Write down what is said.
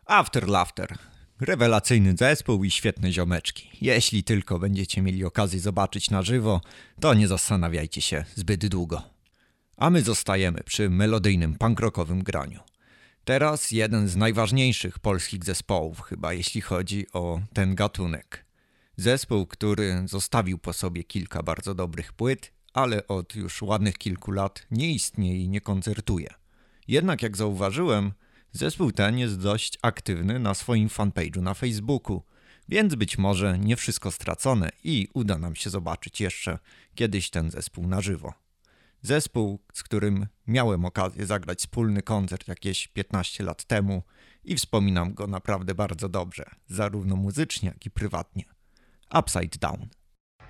After Laughter. Rewelacyjny zespół i świetne ziomeczki. Jeśli tylko będziecie mieli okazję zobaczyć na żywo, to nie zastanawiajcie się zbyt długo. A my zostajemy przy melodyjnym punk-rockowym graniu. Teraz jeden z najważniejszych polskich zespołów, chyba jeśli chodzi o ten gatunek. Zespół, który zostawił po sobie kilka bardzo dobrych płyt, ale od już ładnych kilku lat nie istnieje i nie koncertuje. Jednak jak zauważyłem, zespół ten jest dość aktywny na swoim fanpage'u na Facebooku, więc być może nie wszystko stracone i uda nam się zobaczyć jeszcze kiedyś ten zespół na żywo. Zespół, z którym miałem okazję zagrać wspólny koncert jakieś 15 lat temu i wspominam go naprawdę bardzo dobrze, zarówno muzycznie, jak i prywatnie. Upside Down.